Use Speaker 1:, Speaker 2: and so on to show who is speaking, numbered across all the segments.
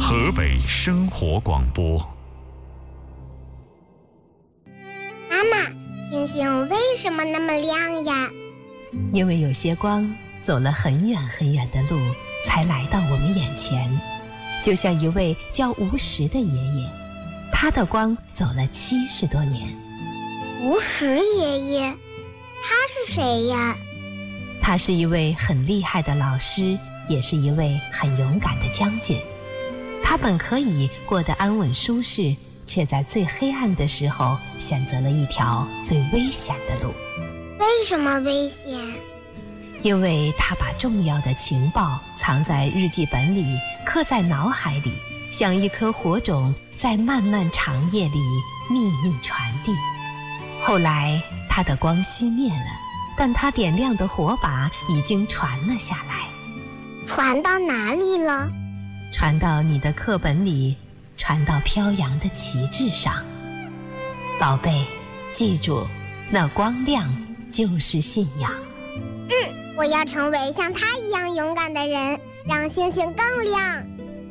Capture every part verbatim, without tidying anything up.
Speaker 1: 河北生活广播。
Speaker 2: 妈妈，星星为什么那么亮呀？
Speaker 3: 因为有些光走了很远很远的路，才来到我们眼前。就像一位叫吴石的爷爷，他的光走了七十多年。
Speaker 2: 吴石爷爷，他是谁呀？
Speaker 3: 他是一位很厉害的老师，也是一位很勇敢的将军。他本可以过得安稳舒适，却在最黑暗的时候选择了一条最危险的路。
Speaker 2: 为什么危险？
Speaker 3: 因为他把重要的情报藏在日记本里，刻在脑海里，像一颗火种，在漫漫长夜里秘密传递。后来他的光熄灭了，但他点亮的火把已经传了下来。
Speaker 2: 传到哪里了？
Speaker 3: 传到你的课本里，传到飘扬的旗帜上。宝贝，记住，那光亮就是信仰。
Speaker 2: 嗯，我要成为像他一样勇敢的人，让星星更亮。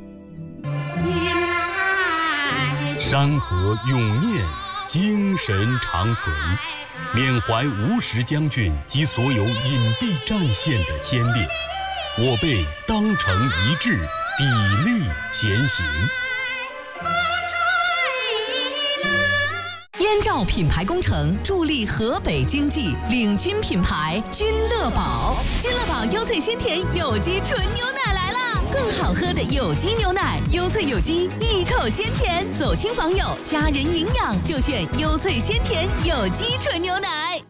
Speaker 1: 山河永念，精神长存，缅怀吴石将军及所有隐蔽战线的先烈，我辈当成一致，砥砺前行。
Speaker 4: 燕赵品牌工程助力河北经济，领军品牌君乐宝。君乐宝优萃鲜甜有机纯牛奶来啦！更好喝的有机牛奶，优萃有机，一口鲜甜，走亲访友，家人营养就选优萃鲜甜有机纯牛奶。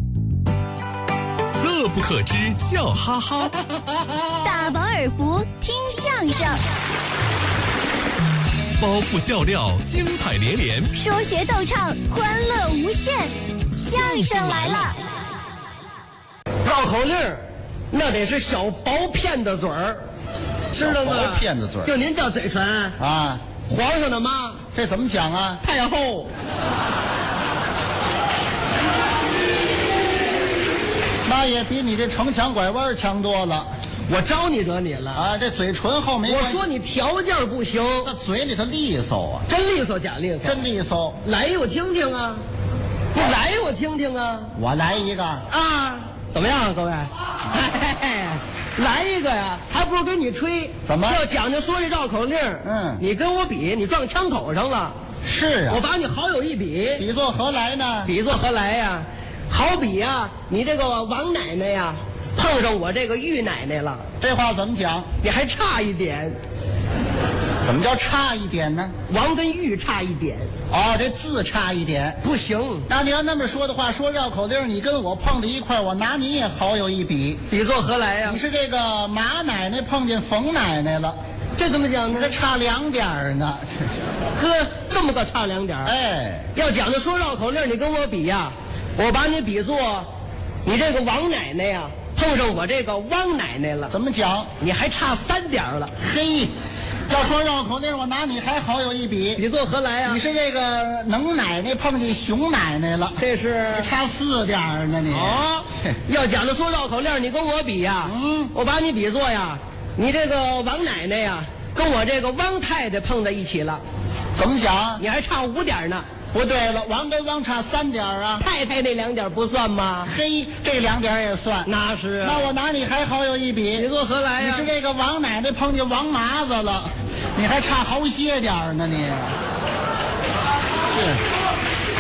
Speaker 1: 乐不可支，笑哈哈。
Speaker 5: 大饱耳福，听相声。
Speaker 1: 包袱笑料，精彩连连；
Speaker 5: 说学逗唱，欢乐无限。相声来了！
Speaker 6: 绕口令那得是小薄片的嘴儿，知道吗？
Speaker 7: 薄片的嘴儿，
Speaker 6: 就您叫嘴唇
Speaker 7: 啊！
Speaker 6: 皇上的妈，
Speaker 7: 这怎么讲啊？
Speaker 6: 太后。
Speaker 7: 那也比你这城墙拐弯强多了。
Speaker 6: 我招你惹你了
Speaker 7: 啊！这嘴唇后没关系。
Speaker 6: 我说你条件不行，
Speaker 7: 那嘴里头利索啊，
Speaker 6: 真利索假利索？
Speaker 7: 真利索。
Speaker 6: 来一个我听听啊！你来一个我听听啊！
Speaker 7: 我来一个
Speaker 6: 啊！怎么样啊，各位？嘿嘿来一个呀，还不如跟你吹。
Speaker 7: 怎么？
Speaker 6: 要讲究说这绕口令，
Speaker 7: 嗯，
Speaker 6: 你跟我比，你撞枪口上了。
Speaker 7: 是啊。
Speaker 6: 我把你好友一比，
Speaker 7: 比作何来呢？
Speaker 6: 比作何来呀？好比呀，你这个王奶奶呀，碰上我这个玉奶奶了。
Speaker 7: 这话怎么讲？
Speaker 6: 你还差一点。
Speaker 7: 怎么叫差一点呢？
Speaker 6: 王跟玉差一点。
Speaker 7: 哦，这字差一点
Speaker 6: 不行。
Speaker 7: 那你要那么说的话，说绕口令，你跟我碰在一块儿，我拿你也好友一比。
Speaker 6: 比作何来呀？
Speaker 7: 你是这个马奶奶碰见冯奶奶了，
Speaker 6: 这怎么讲呢？
Speaker 7: 这差两点儿呢。
Speaker 6: 呵，这么个差两点儿。
Speaker 7: 哎，
Speaker 6: 要讲究说绕口令，你跟我比呀，我把你比作你这个王奶奶呀，碰上我这个汪奶奶了。
Speaker 7: 怎么讲？
Speaker 6: 你还差三点儿了。
Speaker 7: 嘿，要说绕口令，我拿你还好有一比。
Speaker 6: 比作何来呀？
Speaker 7: 你是这个能奶奶碰见熊奶奶了，
Speaker 6: 这是
Speaker 7: 差四点儿呢。你
Speaker 6: 哦，要讲究说绕口令，你跟我比呀，
Speaker 7: 嗯，
Speaker 6: 我把你比作呀，你这个王奶奶呀，跟我这个汪太太碰在一起了。
Speaker 7: 怎么讲？
Speaker 6: 你还差五点呢。
Speaker 7: 不对了，王跟汪差三点啊。
Speaker 6: 太太那两点不算吗？
Speaker 7: 嘿，这两点也算。
Speaker 6: 那是啊。
Speaker 7: 那我拿你还好有一比。
Speaker 6: 比作何来呀？
Speaker 7: 你是这个王奶奶碰见王麻子了，你还差好些点儿呢你。